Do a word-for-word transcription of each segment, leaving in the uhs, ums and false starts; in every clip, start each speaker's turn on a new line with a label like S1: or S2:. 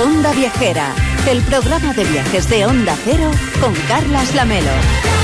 S1: Onda Viajera, el programa de viajes de Onda Cero con Carlas Lamelo.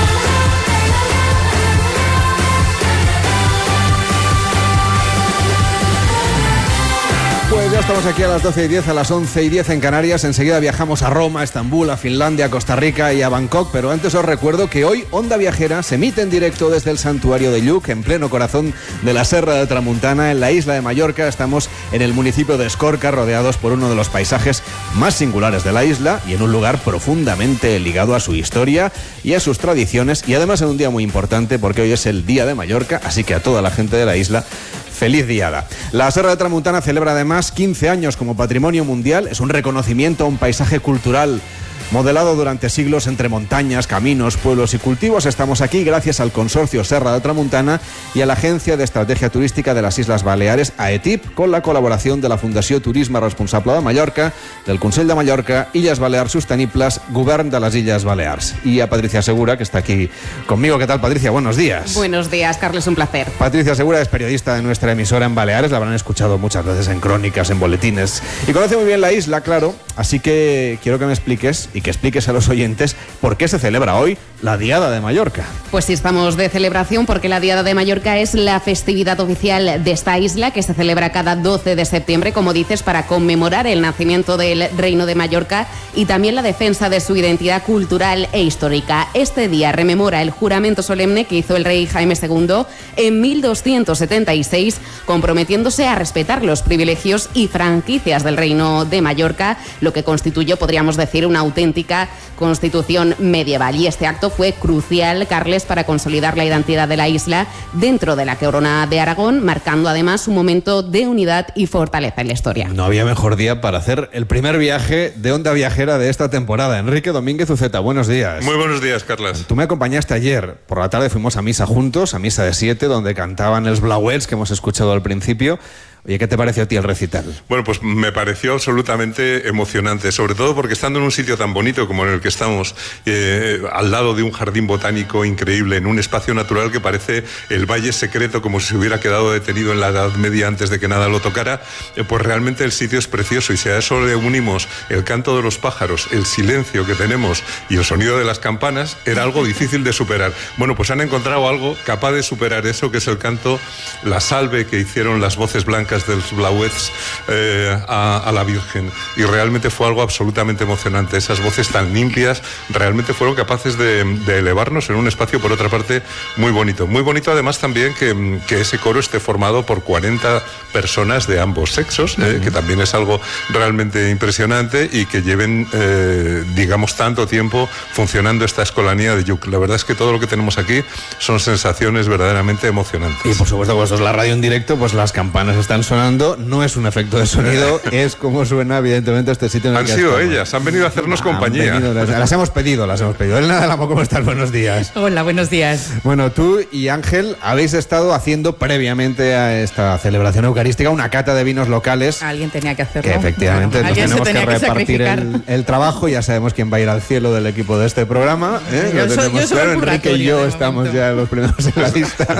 S2: Pues ya estamos aquí a las doce y diez, a las once y diez en Canarias. Enseguida viajamos a Roma, a Estambul, a Finlandia, a Costa Rica y a Bangkok. Pero antes os recuerdo que hoy Onda Viajera se emite en directo desde el santuario de Lluc, en pleno corazón de la Serra de Tramuntana, en la isla de Mallorca. Estamos en el municipio de Escorca, rodeados por uno de los paisajes más singulares de la isla y en un lugar profundamente ligado a su historia y a sus tradiciones. Y además en un día muy importante porque hoy es el Día de Mallorca, así que a toda la gente de la isla, feliz diada. La Serra de Tramuntana celebra además quince años como patrimonio mundial. Es un reconocimiento a un paisaje cultural modelado durante siglos entre montañas, caminos, pueblos y cultivos. Estamos aquí gracias al Consorcio Serra de Tramuntana y a la Agencia de Estrategia Turística de las Islas Baleares, AETIP, con la colaboración de la Fundació Turisme Responsable de Mallorca, del Consell de Mallorca, Illes Balears Sostenibles, Govern de las Illes Balears. Y a Patricia Segura, que está aquí conmigo. ¿Qué tal, Patricia? Buenos días.
S3: Buenos días, Carlos, un placer.
S2: Patricia Segura es periodista de nuestra emisora en Baleares, la habrán escuchado muchas veces en crónicas, en boletines, y conoce muy bien la isla, claro, así que quiero que me expliques y que expliques a los oyentes por qué se celebra hoy la Diada de Mallorca.
S3: Pues sí, estamos de celebración porque la Diada de Mallorca es la festividad oficial de esta isla que se celebra cada doce de septiembre, como dices, para conmemorar el nacimiento del Reino de Mallorca y también la defensa de su identidad cultural e histórica. Este día rememora el juramento solemne que hizo el rey Jaime segundo en mil doscientos setenta y seis, comprometiéndose a respetar los privilegios y franquicias del Reino de Mallorca, lo que constituyó, podríamos decir, una auténtica constitución medieval. Y este acto fue crucial, Carles, para consolidar la identidad de la isla dentro de la corona de Aragón, marcando además un momento de unidad y fortaleza en la historia.
S2: No había mejor día para hacer el primer viaje de Onda Viajera de esta temporada. Enrique Domínguez Uceta, buenos días.
S4: Muy buenos días, Carlas.
S2: Tú me acompañaste ayer. Por la tarde fuimos a misa juntos, a misa de siete, donde cantaban los Blauets que hemos escuchado al principio. Oye, ¿qué te pareció a ti el recital?
S4: Bueno, pues me pareció absolutamente emocionante, sobre todo porque estando en un sitio tan bonito como en el que estamos, eh, al lado de un jardín botánico increíble, en un espacio natural que parece el Valle Secreto, como si se hubiera quedado detenido en la Edad Media antes de que nada lo tocara, eh, pues realmente el sitio es precioso, y si a eso le unimos el canto de los pájaros, el silencio que tenemos y el sonido de las campanas, era algo difícil de superar. Bueno, pues han encontrado algo capaz de superar eso, que es el canto, la salve que hicieron las voces blancas de los Blauets eh, a, a la Virgen, y realmente fue algo absolutamente emocionante. Esas voces tan limpias realmente fueron capaces de, de elevarnos en un espacio, por otra parte, muy bonito. Muy bonito además también que, que ese coro esté formado por cuarenta personas de ambos sexos, eh, que también es algo realmente impresionante, y que lleven, eh, digamos, tanto tiempo funcionando esta escolanía de Lluc. La verdad es que todo lo que tenemos aquí son sensaciones verdaderamente emocionantes.
S2: Y por supuesto, pues es la radio en directo, pues las campanas están sonando, no es un efecto de sonido, es como suena evidentemente este sitio en el
S4: han
S2: que
S4: sido
S2: estamos.
S4: Ellas, han venido a hacernos
S2: han
S4: compañía.
S2: Venido, las, las hemos pedido, las hemos pedido. Elena de la Mo, ¿cómo estás? Buenos días.
S3: Hola, buenos días.
S2: Bueno, tú y Ángel habéis estado haciendo previamente a esta celebración eucarística una cata de vinos locales.
S3: Alguien tenía que hacerlo.
S2: Que efectivamente
S3: bueno,
S2: nos tenemos que,
S3: que
S2: repartir el, el trabajo. Ya sabemos quién va a ir al cielo del equipo de este programa, ¿eh?
S3: Yo
S2: Lo
S3: soy,
S2: tenemos
S3: yo soy
S2: claro. Enrique y yo estamos
S3: momento.
S2: ya los primeros en la lista.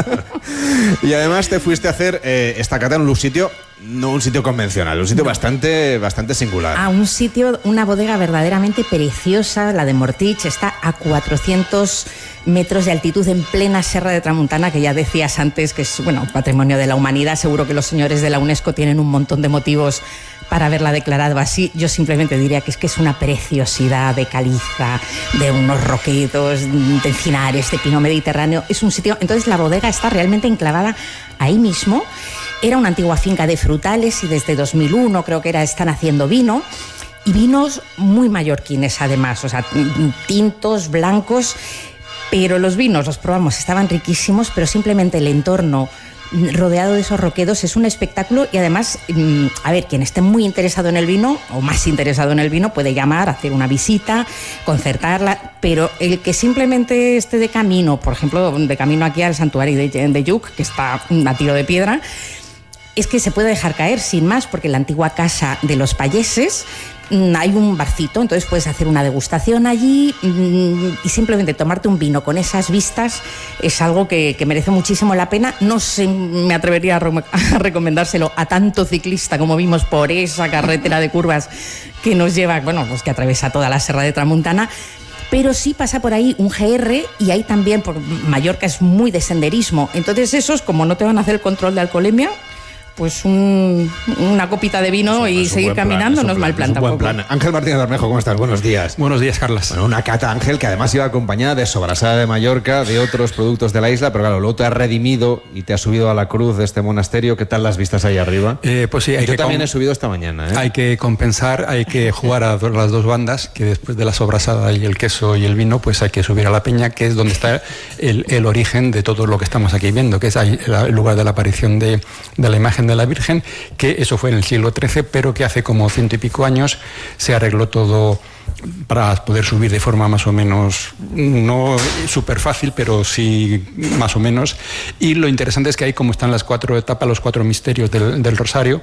S2: Y además te fuiste a hacer eh, esta cata en un sitio, no un sitio convencional, un sitio no. bastante, bastante singular.
S5: A un sitio, una bodega verdaderamente preciosa, la de Mortich, está a cuatrocientos metros de altitud en plena Serra de Tramuntana, que ya decías antes que es, bueno, patrimonio de la humanidad. Seguro que los señores de la UNESCO tienen un montón de motivos para haberla declarado así. Yo simplemente diría que es que es una preciosidad de caliza, de unos roquedos, de encinares, de pino mediterráneo. Es un sitio, entonces la bodega está realmente enclavada ahí mismo. Era una antigua finca de frutales y desde dos mil uno creo que era, están haciendo vino, y vinos muy mallorquines además, o sea, tintos, blancos, pero los vinos los probamos, estaban riquísimos, pero simplemente el entorno rodeado de esos roquedos es un espectáculo. Y además, a ver, quien esté muy interesado en el vino o más interesado en el vino puede llamar, hacer una visita, concertarla, pero el que simplemente esté de camino, por ejemplo, de camino aquí al santuario de, de Lluc, que está a tiro de piedra, es que se puede dejar caer sin más, porque en la antigua casa de los payeses hay un barcito, entonces puedes hacer una degustación allí y simplemente tomarte un vino con esas vistas es algo que, que merece muchísimo la pena. No sé, me atrevería a, re- a recomendárselo a tanto ciclista como vimos por esa carretera de curvas que nos lleva, bueno, pues que atraviesa toda la Serra de Tramuntana. Pero sí pasa por ahí un G R y ahí también, por Mallorca es muy de senderismo. Entonces esos, como no te van a hacer el control de alcoholemia, pues un, una copita de vino y seguir caminando no es mal plan tampoco.
S2: Buen plan. Ángel Martínez Bermejo, ¿cómo estás? Buenos días.
S6: Buenos días, Carlas.
S2: Bueno, una cata, Ángel, que además iba acompañada de sobrasada de Mallorca, de otros productos de la isla, pero claro, luego te has redimido y te has subido a la cruz de este monasterio. ¿Qué tal las vistas ahí arriba?
S6: Eh, pues sí, hay
S2: Yo
S6: que
S2: también
S6: com-
S2: he subido esta mañana, ¿eh?
S6: Hay que compensar, hay que jugar a las dos bandas, que después de la sobrasada y el queso y el vino, pues hay que subir a la peña, que es donde está el, el origen de todo lo que estamos aquí viendo, que es ahí el lugar de la aparición de, de la imagen de la Virgen, que eso fue en el siglo trece, pero que hace como ciento y pico años se arregló todo para poder subir de forma más o menos, no súper fácil, pero sí más o menos. Y lo interesante es que ahí, como están las cuatro etapas, los cuatro misterios del, del Rosario,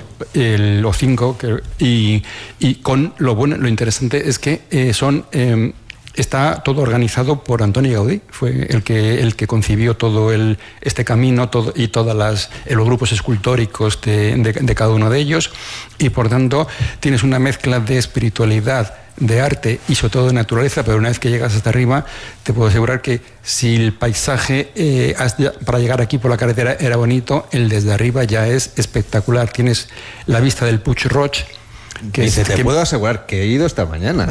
S6: el, los cinco, que, y, y con lo bueno, lo interesante es que eh, son... Eh, Está todo organizado por Antoni Gaudí, fue el que, el que concibió todo el, este camino todo, y todos los grupos escultóricos de, de, de cada uno de ellos, y por tanto tienes una mezcla de espiritualidad, de arte y sobre todo de naturaleza, pero una vez que llegas hasta arriba te puedo asegurar que si el paisaje eh, para llegar aquí por la carretera era bonito, el desde arriba ya es espectacular. Tienes la vista del Puig Roig,
S2: Que Dice, te que... puedo asegurar que he ido esta mañana.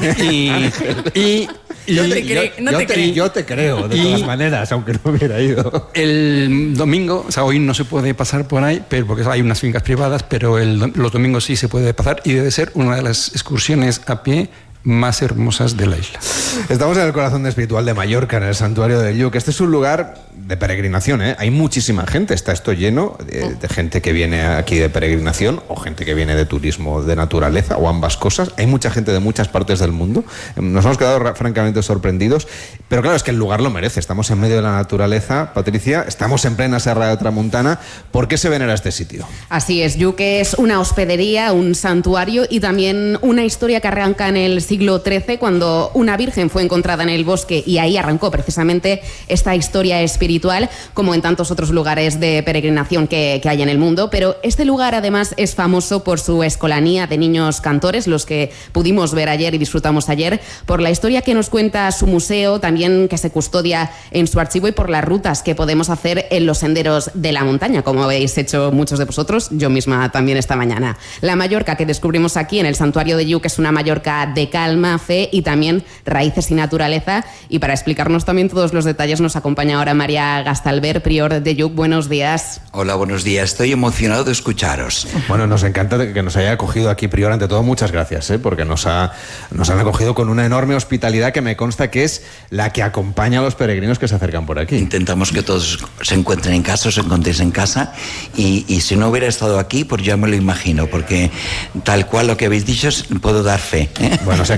S6: y, y, y
S5: yo, te cre-
S2: yo,
S5: no
S2: yo,
S5: te
S2: te, yo te creo, de y todas maneras, aunque no hubiera ido.
S6: El domingo, o sea, hoy no se puede pasar por ahí, pero porque hay unas fincas privadas, pero el, los domingos sí se puede pasar y debe ser una de las excursiones a pie más hermosas de la isla.
S2: Estamos en el corazón espiritual de Mallorca, en el santuario de Lluc. Este es un lugar de peregrinación, ¿eh? Hay muchísima gente, está esto lleno de, de gente que viene aquí de peregrinación o gente que viene de turismo de naturaleza o ambas cosas. Hay mucha gente de muchas partes del mundo. Nos hemos quedado francamente sorprendidos, pero claro, es que el lugar lo merece. Estamos en medio de la naturaleza, Patricia, estamos en plena Serra de Tramuntana. ¿Por qué se venera este sitio?
S3: Así es, Lluc es una hospedería, un santuario y también una historia que arranca en el siglo trece, cuando una virgen fue encontrada en el bosque, y ahí arrancó precisamente esta historia espiritual, como en tantos otros lugares de peregrinación que, que hay en el mundo. Pero este lugar además es famoso por su escolanía de niños cantores, los que pudimos ver ayer y disfrutamos ayer, por la historia que nos cuenta su museo, también que se custodia en su archivo, y por las rutas que podemos hacer en los senderos de la montaña, como habéis hecho muchos de vosotros, yo misma también esta mañana. La Mallorca que descubrimos aquí en el santuario de Lluc es una Mallorca de calma, fe y también raíces y naturaleza. Y para explicarnos también todos los detalles nos acompaña ahora María Gastalver, prior de Lluc. Buenos días.
S7: Hola, buenos días. Estoy emocionado de escucharos.
S2: Bueno, nos encanta que nos haya acogido aquí, prior. Ante todo, muchas gracias, ¿eh? Porque nos, ha, nos han acogido con una enorme hospitalidad que me consta que es la que acompaña a los peregrinos que se acercan por aquí.
S7: Intentamos que todos se encuentren en casa, os encontréis en casa, y, y si no hubiera estado aquí, pues ya me lo imagino, porque tal cual lo que habéis dicho puedo dar fe, ¿eh?
S2: Bueno,